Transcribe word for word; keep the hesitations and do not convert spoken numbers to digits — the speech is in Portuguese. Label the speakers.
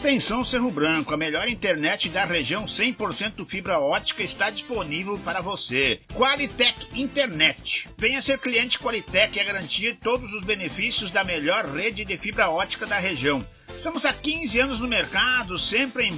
Speaker 1: Atenção Cerro Branco, a melhor internet da região cem por cento fibra ótica está disponível para você. Qualitec Internet. Venha ser cliente Qualitec e garantir todos os benefícios da melhor rede de fibra ótica da região. Estamos há quinze anos no mercado, sempre em